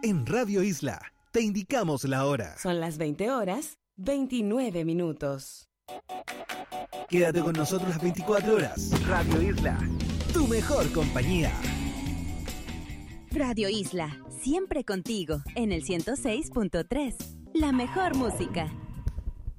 En Radio Isla, te indicamos la hora. Son las 20:29. Quédate con nosotros las 24 horas. Radio Isla, tu mejor compañía. Radio Isla, siempre contigo, en el 106.3. La mejor música.